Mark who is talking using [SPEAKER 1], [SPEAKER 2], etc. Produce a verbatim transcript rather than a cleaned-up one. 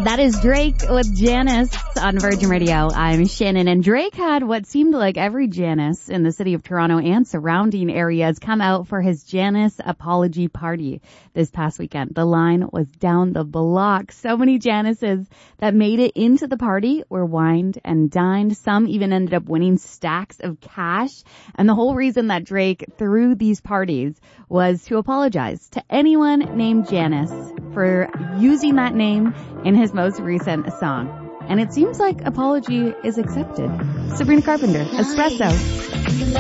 [SPEAKER 1] That is Drake with Janice on Virgin Radio. I'm Shannon, and Drake had what seemed like every Janice in the city of Toronto and surrounding areas come out for his Janice apology party this past weekend. The line was down the block. So many Janices that made it into the party were wined and dined. Some even ended up winning stacks of cash. And the whole reason that Drake threw these parties was to apologize to anyone named Janice for using that name in his most recent song. And it seems like apology is accepted. Sabrina Carpenter, Espresso.